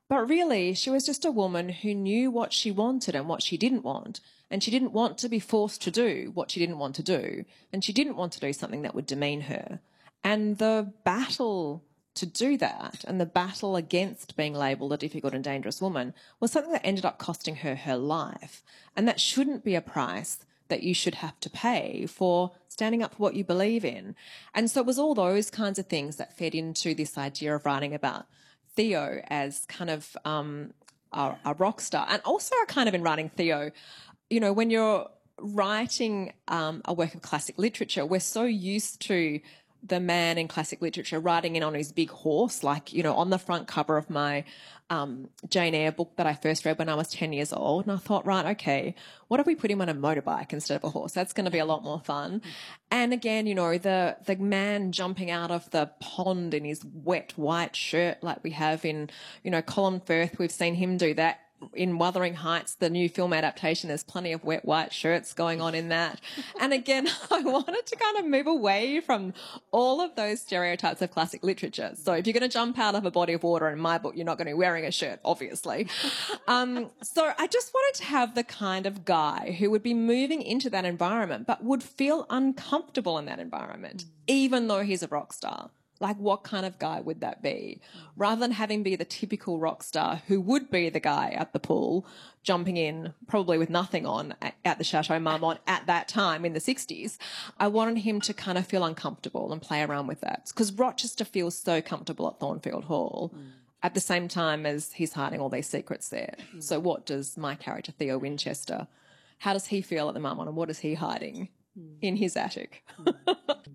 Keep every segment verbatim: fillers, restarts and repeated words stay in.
But really, she was just a woman who knew what she wanted and what she didn't want. And she didn't want to be forced to do what she didn't want to do. And she didn't want to do something that would demean her. And the battle to do that, and the battle against being labelled a difficult and dangerous woman, was something that ended up costing her her life. And that shouldn't be a price that you should have to pay for standing up for what you believe in. And so it was all those kinds of things that fed into this idea of writing about Theo as kind of um, a, a rock star. And also kind of in writing Theo, you know, when you're writing um, a work of classic literature, we're so used to the man in classic literature riding in on his big horse, like, you know, on the front cover of my um, Jane Eyre book that I first read when I was ten years old. And I thought, right, okay, what if we put him on a motorbike instead of a horse? That's going to be a lot more fun. And again, you know, the, the man jumping out of the pond in his wet white shirt like we have in, you know, Colin Firth, we've seen him do that. In Wuthering Heights, the new film adaptation, there's plenty of wet white shirts going on in that. And again, I wanted to kind of move away from all of those stereotypes of classic literature. So if you're going to jump out of a body of water in my book, you're not going to be wearing a shirt, obviously. Um, so I just wanted to have the kind of guy who would be moving into that environment but would feel uncomfortable in that environment, even though he's a rock star. Like, what kind of guy would that be? Rather than having be the typical rock star who would be the guy at the pool, jumping in, probably with nothing on, at, at the Chateau Marmont at that time in the sixties, I wanted him to kind of feel uncomfortable and play around with that. Because Rochester feels so comfortable at Thornfield Hall mm. at the same time as he's hiding all these secrets there. Mm. So what does my character, Theo Winchester, how does he feel at the Marmont, and what is he hiding mm. in his attic? Mm.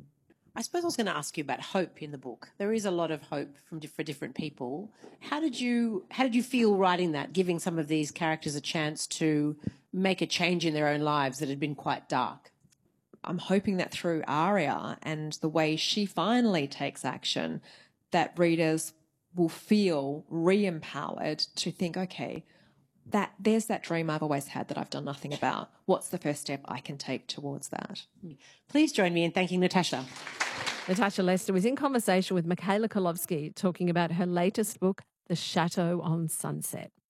I suppose I was going to ask you about hope in the book. There is a lot of hope from for different people. How did you how did you feel writing that, giving some of these characters a chance to make a change in their own lives that had been quite dark? I'm hoping that through Aria and the way she finally takes action, that readers will feel re-empowered to think, okay, that there's that dream I've always had that I've done nothing about. What's the first step I can take towards that? Please join me in thanking Natasha. Natasha Lester was in conversation with Michaela Kolovsky talking about her latest book, The Chateau on Sunset.